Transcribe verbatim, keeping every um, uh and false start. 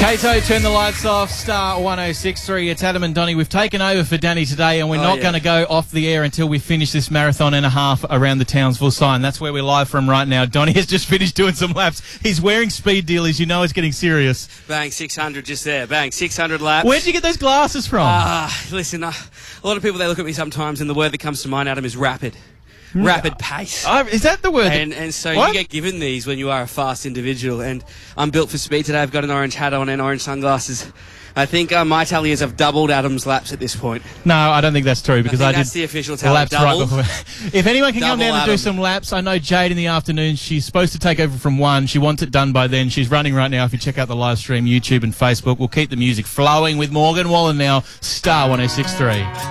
Kato, turn the lights off, Star one oh six point three. It's Adam and Donnie. We've taken over for Danny today, and we're oh, not yeah. going to go off the air until we finish this marathon and a half around the Townsville sign. That's where we're live from right now. Donnie has just finished doing some laps. He's wearing speed dealies. You know it's getting serious. Bang, six hundred just there. Bang, six hundred laps. Where'd you get those glasses from? Ah, uh, listen, uh, a lot of people, they look at me sometimes, and the word that comes to mind, Adam, is rapid. Rapid pace. Uh, is that the word? And, that, and so what? you get given these when you are a fast individual. And I'm built for speed today. I've got an orange hat on and orange sunglasses. I think uh, my tally is I've doubled Adam's laps at this point. No, I don't think that's true because I, I did that's the official tally. Laps double. right before. If anyone can come down and Adam. do some laps, I know Jade in the afternoon. She's supposed to take over from one. She wants it done by then. She's running right now. If you check out the live stream, YouTube and Facebook, we'll keep the music flowing with Morgan Wallen now. Star one oh six point three.